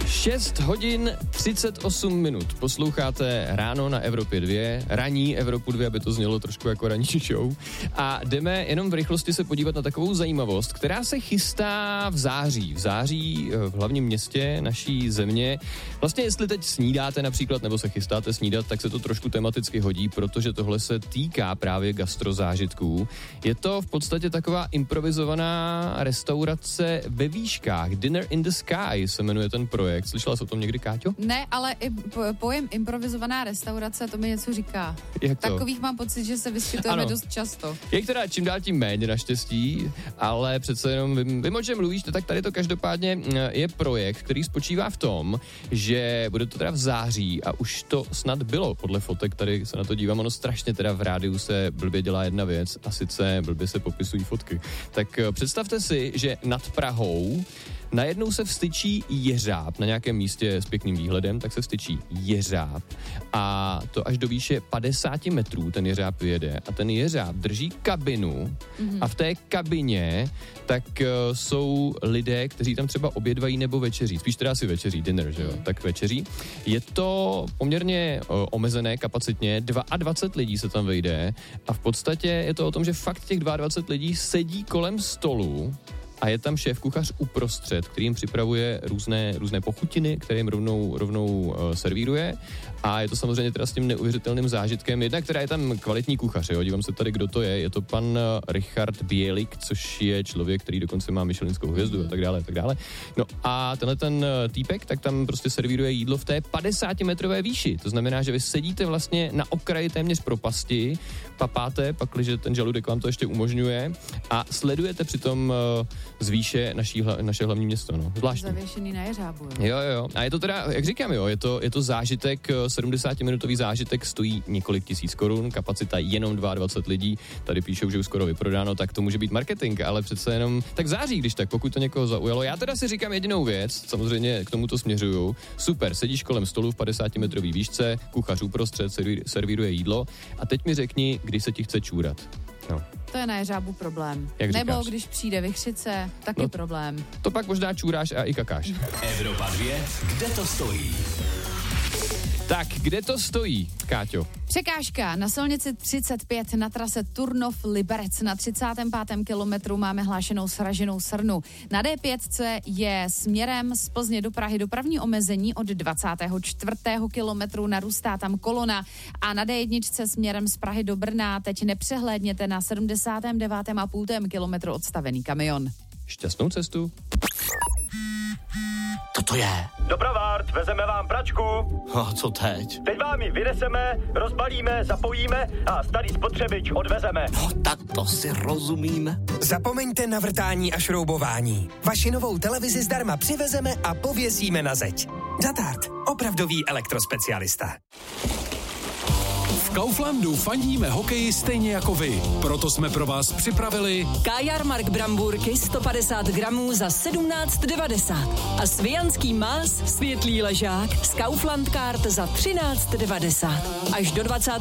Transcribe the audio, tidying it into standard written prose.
6 hodin 38 minut. Posloucháte ráno na Evropě 2, ranní Evropu 2, aby to znělo trošku jako ranní show. A jdeme jenom v rychlosti se podívat na takovou zajímavost, která se chystá v září. V září v hlavním městě naší země. Vlastně jestli teď snídáte například, nebo se chystáte snídat, tak se to trošku tematicky hodí, protože tohle se týká právě gastrozážitků. Je to v podstatě taková improvizovaná restaurace ve výškách. Dinner in the Sky se jmenuje ten projekt. Slyšela jsi o tom někdy, Káťo? Ne, ale i pojem improvizovaná restaurace, to mi něco říká. Jak to? Takových mám pocit, že se vyskytujeme dost často. Je teda čím dál tím méně naštěstí, ale přece jenom vím, o čem mluvíš, tak tady to každopádně je projekt, který spočívá v tom, že bude to teda v září a už to snad bylo, podle fotek, tady se na to dívám, ono strašně teda v rádiu se blbě dělá jedna věc a sice blbě se popisují fotky. Tak představte si, že nad Prahou najednou se vstyčí jeřáb na nějakém místě s pěkným výhledem, tak se vstyčí jeřáb a to až do výše 50 metrů ten jeřáb vyjede a ten jeřáb drží kabinu a v té kabině tak jsou lidé, kteří tam třeba obědvají nebo večeří, spíš teda asi večeří, dinner, že jo, tak večeří. Je to poměrně omezené kapacitně, 22 lidí se tam vejde a v podstatě je to o tom, že fakt těch 22 lidí sedí kolem stolu a je tam šéf-kuchař uprostřed, který jim připravuje různé pochutiny, které jim rovnou servíruje. A je to samozřejmě teda s tím neuvěřitelným zážitkem. Jedna, která je tam kvalitní kuchař, jo, dívám se tady, kdo to je. Je to pan Richard Bělik, což je člověk, který dokonce má Michelinskou hvězdu a tak dále, a tak dále. No a tenhle ten týpek, tak tam prostě servíruje jídlo v té 50-metrové výši. To znamená, že vy sedíte vlastně na okraji téměř propasti, papáte, pakliže ten žaludek vám to ještě umožňuje a sledujete přitom z výše naše hlavní město, no. Zvláštní. Zavěšený na jeřábu. Jo. A je to teda, jak říkám, jo, je to zážitek, 70-minutový zážitek stojí několik tisíc korun, kapacita jenom 22 lidí, tady píšou, že už skoro vyprodáno, tak to může být marketing, ale přece jenom, tak září, když tak, pokud to někoho zaujalo. Já teda si říkám jedinou věc, samozřejmě k tomu to směřuju, super, sedíš kolem stolu v 50-metrový výšce, kuchař uprostřed, servíruje jídlo a teď mi řekni, kdy se ti chce čůrat. No. To je na jeřábu problém. Nebo když přijde vichřice, taky problém. To pak možná čůráš a i kakáš. Evropa 2, kde to stojí? Tak, kde to stojí, Káťo? Překážka na silnici 35 na trase Turnov-Liberec na 35. kilometru máme hlášenou sraženou srnu. Na D5 je směrem z Plzně do Prahy dopravní omezení od 24. kilometru, narůstá tam kolona a na D1 směrem z Prahy do Brna teď nepřehlédněte na 79,5. kilometru odstavený kamion. Šťastnou cestu. Co to je? Doprovard, vezeme vám pračku. A co teď? Teď vám ji vyneseme, rozbalíme, zapojíme a starý spotřebič odvezeme. No tak to si rozumíme. Zapomeňte na vrtání a šroubování. Vaši novou televizi zdarma přivezeme a pověsíme na zeď. Zatart, opravdový elektrospecialista. V Kauflandu fandíme hokeji stejně jako vy. Proto jsme pro vás připravili Kajarmark Bramburky 150 gramů za 17,90 a Svijanský más světlý ležák z Kaufland Card za 13,90. Až do 20.